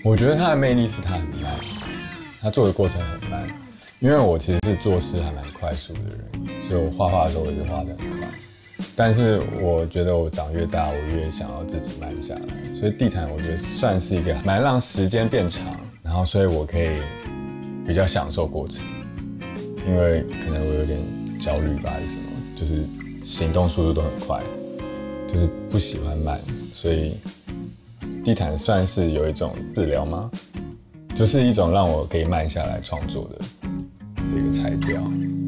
我觉得它的魅力是它很慢，它做的过程很慢。因为我其实是做事还蛮快速的人，所以我画画的时候我一直画得很快。但是我觉得我长越大，我越想要自己慢下来。所以地毯我觉得算是一个蛮让时间变长，然后所以我可以比较享受过程。因为可能我有点焦虑吧，还是什么，就是行动速度都很快，就是不喜欢慢，所以地毯算是有一种治疗吗？就是一种让我可以慢下来创作的一个材料。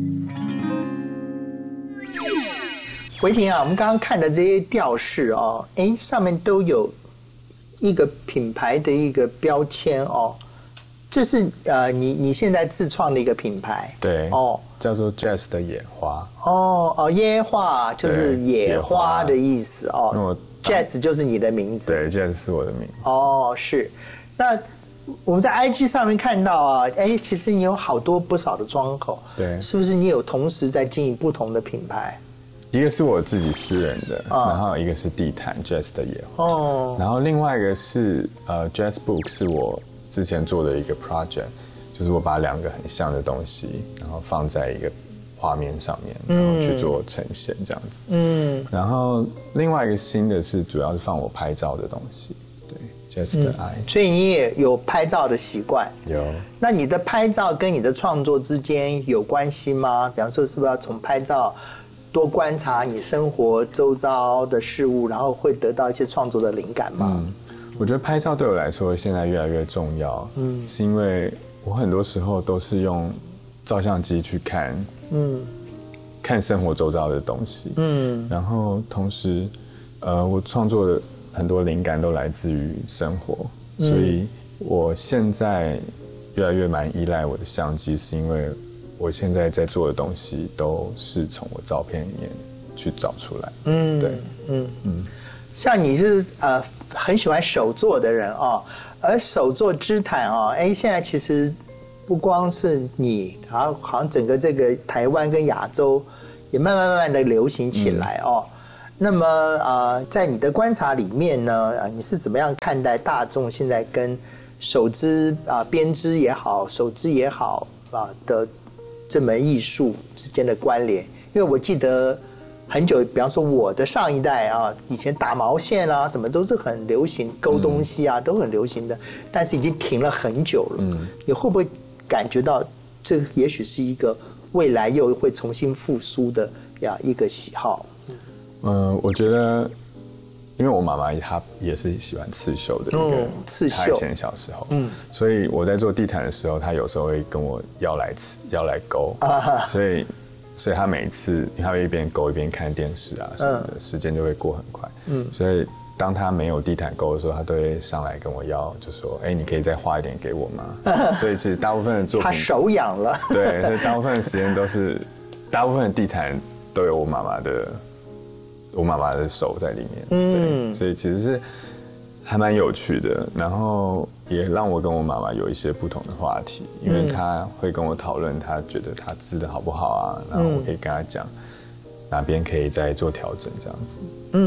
维婷啊，我们刚刚看的这些吊饰哦，上面都有一个品牌的一个标签哦，这是你现在自创的一个品牌， 对哦，叫做 Jazz 的野花。 野花就是野花的意思哦。Jazz 就是你的名字， 对 ，Jazz 是我的名字。 哦，是。那我们在 IG 上面看到啊，其实你有不少的窗口， 对， 是不是你有同时在经营不同的品牌？ 一个是我自己私人的，然后一个是地毯 Jazz 的野花，然后另外一个是Jazz Book 是我之前做的一个 project， 就是我把两个很像的东西，然后放在一个画面上面，然后去做呈现这样子。然后另外一个新的是主要是放我拍照的东西，对 ，Jazz 的爱。 所以你也有拍照的习惯？ 有。 那你的拍照跟你的创作之间有关系吗？比方说，是不是要从拍照多观察你生活周遭的事物，然后会得到一些创作的灵感吗？ 我觉得拍照对我来说现在越来越重要，是因为我很多时候都是用照相机去看，看生活周遭的东西，然后同时，我创作的很多灵感都来自于生活，所以我现在越来越蛮依赖我的相机，是因为我现在在做的东西都是从我照片里面去找出来。对， 像你是很喜欢手作的人哦，而手作织毯哦，现在其实不光是你，好像整个这个台湾跟亚洲也慢慢的流行起来哦。那么在你的观察里面呢，你是怎么样看待大众现在跟手织编织也好，手织也好的这门艺术之间的关联？因为我记得很久，比方说我的上一代以前打毛线啊，什么都是很流行，勾东西啊都很流行的，但是已经停了很久了。你会不会感觉到这也许是一个未来又会重新复苏的一个喜好？ 我觉得，因为我妈妈她也是喜欢刺绣的一个， 刺绣， 她以前小时候，所以我在做地毯的时候，她有时候会跟我要来勾，所以她每一次她会一边勾一边看电视啊什么的，时间就会过很快。所以当她没有地毯勾的时候，她都会上来跟我要，就说：“你可以再画一点给我吗？”所以其实大部分的作品， 她手痒了。 对，所以大部分的时间都是，大部分的地毯都有我妈妈的手在里面，对，所以其实是还蛮有趣的，然后也让我跟我妈妈有一些不同的话题，因为她会跟我讨论，她觉得她织的好不好啊，然后我可以跟她讲哪边可以再做调整这样子。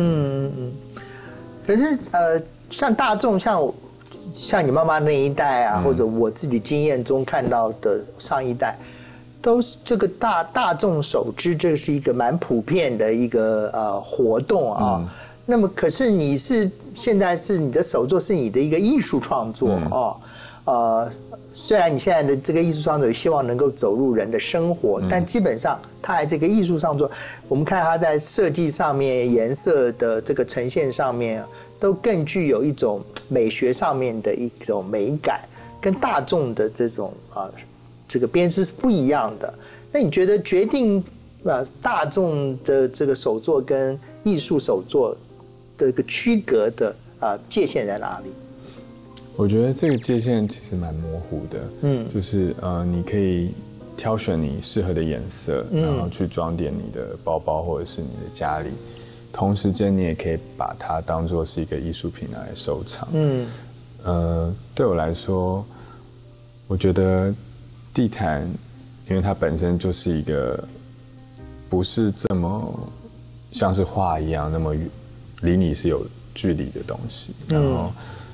可是像大众像你妈妈那一代啊，或者我自己经验中看到的上一代。都是这个大众手织，这是一个蛮普遍的一个活动啊。那么，可是现在是你的手作是你的一个艺术创作虽然你现在的这个艺术创作希望能够走入人的生活，但基本上它还是一个艺术创作。我们看它在设计上面、颜色的这个呈现上面，都更具有一种美学上面的一种美感，跟大众的这种这个编织是不一样的。那你觉得决定大众的这个手作跟艺术手作的一个区隔的界限在哪里？ 我觉得这个界限其实蛮模糊的，就是你可以挑选你适合的颜色，然后去装点你的包包或者是你的家里，同时间你也可以把它当作是一个艺术品来收藏。对我来说，我觉得地毯，因为它本身就是一个不是这么像是画一样那么离你是有距离的东西，然后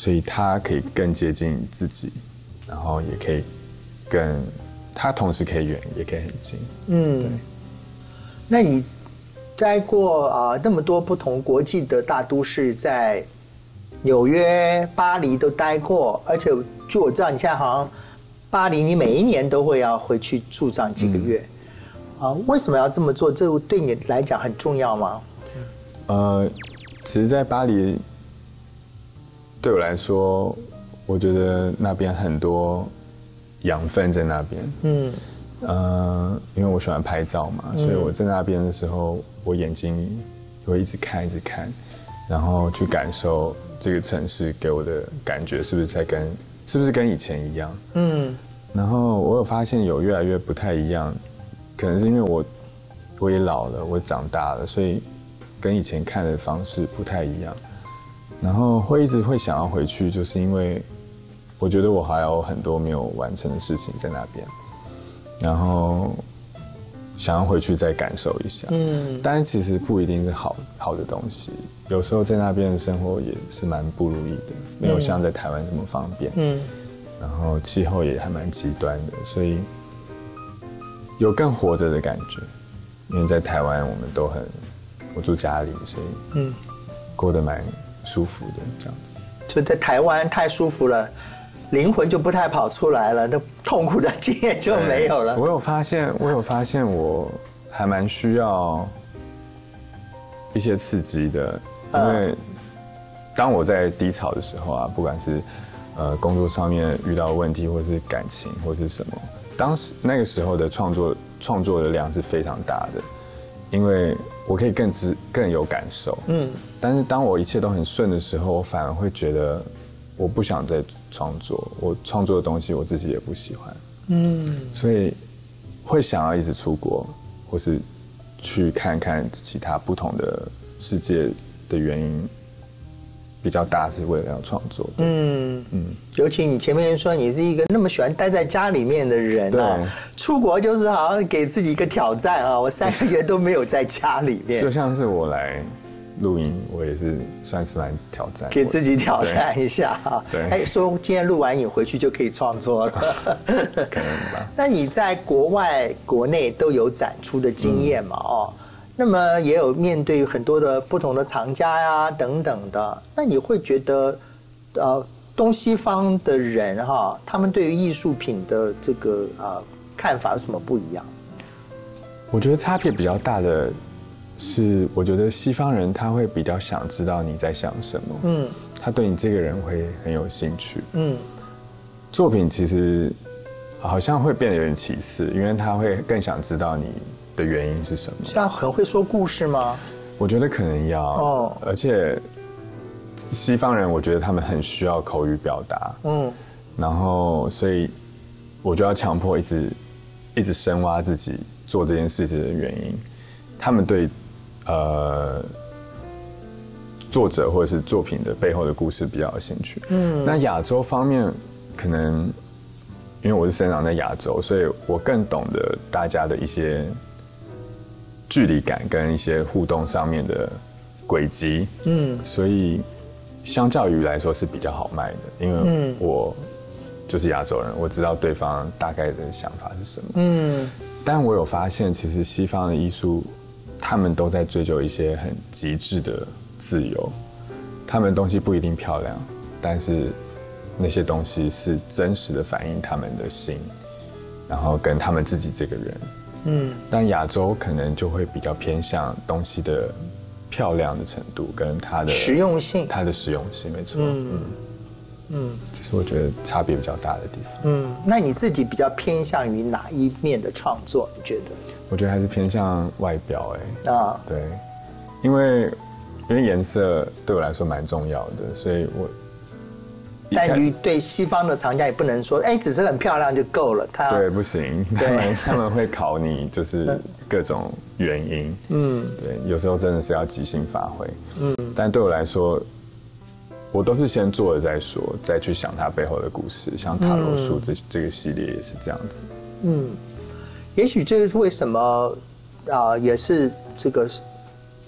所以它可以更接近自己，然后也可以它同时可以远，也可以很近。对。 那你待过那么多不同国际的大都市，在纽约、巴黎都待过，而且据我知道，你现在好像巴黎，你每一年都会要回去住上几个月。为什么要这么做？这对你来讲很重要吗？ 其实，在巴黎对我来说，我觉得那边很多养分在那边。因为我喜欢拍照嘛，所以我在那边的时候，我眼睛会一直看，然后去感受这个城市给我的感觉是不是跟以前一样。然后我有发现有越来越不太一样，可能是因为我也老了，我长大了，所以跟以前看的方式不太一样。然后一直会想要回去，就是因为我觉得我还有很多没有完成的事情在那边，然后想要回去再感受一下。但其实不一定是好的东西，有时候在那边的生活也是蛮不如意的，没有像在台湾这么方便。然后气候也还蛮极端的，所以有更活着的感觉。因为在台湾我住家里，所以过得蛮舒服的这样子。 就在台湾太舒服了，灵魂就不太跑出来了，那痛苦的经验就没有了。 我有发现我还蛮需要一些刺激的，因为当我在低潮的时候啊，不管是工作上面遇到问题，或是感情，或是什么，那个时候的创作的量是非常大的，因为我可以更有感受。但是当我一切都很顺的时候，我反而会觉得我不想再创作，我创作的东西我自己也不喜欢。所以会想要一直出国，或是去看看其他不同的世界的原因比较大，是为了要创作的。 尤其你前面说你是一个那么喜欢待在家里面的人啊，出国就是好像给自己一个挑战啊。我3个月都没有在家里面， 就像是我来录音，我也是算是蛮挑战， 给自己挑战一下哈。 对， 说今天录完影回去就可以创作了， 可能吧。 那你在国外、国内都有展出的经验嘛？那么也有面对很多的不同的藏家呀等等的，那你会觉得东西方的人他们对于艺术品的这个看法有什么不一样？ 我觉得差别比较大的是，我觉得西方人他会比较想知道你在想什么，他对你这个人会很有兴趣。作品其实好像会变得有点其次，因为他会更想知道你的原因是什么。 是要很会说故事吗？ 我觉得可能要，而且西方人我觉得他们很需要口语表达，然后所以我就要强迫一直深挖自己做这件事情的原因。他们对作者或者是作品的背后的故事比较有兴趣。那亚洲方面可能因为我是生长在亚洲，所以我更懂得大家的一些距离感跟一些互动上面的轨迹。所以相较于来说是比较好卖的，因为我就是亚洲人，我知道对方大概的想法是什么。但我有发现，其实西方的艺术，他们都在追求一些很极致的自由。他们的东西不一定漂亮，但是那些东西是真实的反映他们的心，然后跟他们自己这个人。但亚洲可能就会比较偏向东西的漂亮的程度跟它的实用性， 没错。这是我觉得差别比较大的地方。 那你自己比较偏向于哪一面的创作？你觉得？ 我觉得还是偏向外表。对，因为颜色对我来说蛮重要的，所以我。 但你对西方的藏家也不能说，只是很漂亮就够了。 对，不行，他们会考你，就是各种原因。对，有时候真的是要即兴发挥。但对我来说，我都是先做了再说，再去想它背后的故事。像塔罗书这个系列也是这样子。也许这是为什么也是这个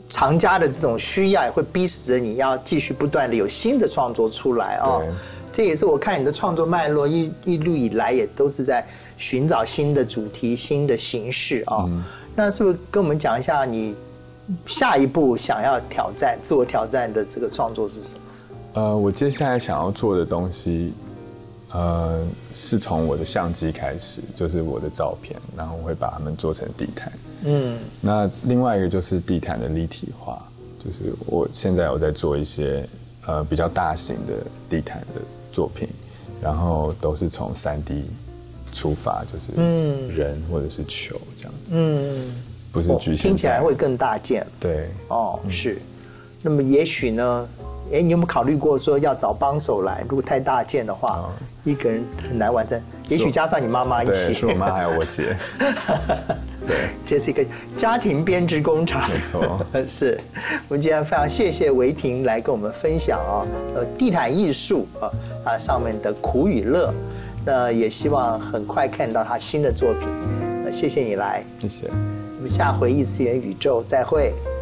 藏家的这种需要，也会逼使着你要继续不断的有新的创作出来哦。这也是我看你的创作脉络一路以来也都是在寻找新的主题、新的形式啊。那是不是跟我们讲一下你下一步想要自我挑战的这个创作是什么？ 我接下来想要做的东西，是从我的相机开始，就是我的照片，然后我会把它们做成地毯。那另外一个就是地毯的立体化，就是我现在有在做一些比较大型的地毯的作品，然后都是从3D 出发，就是人或者是球这样。不是局限， 听起来会更大件。 对， 是。那么也许呢，你有没有考虑过说要找帮手来？如果太大件的话，一个人很难完成。也许加上你妈妈一起。 对，是我妈还有我姐。对， 这是一个家庭编织工厂。 没错。 是。我们今天非常谢谢维婷来跟我们分享地毯艺术上面的苦与乐。那也希望很快看到他新的作品。谢谢你来。 谢谢。 我们下回异次元宇宙再会。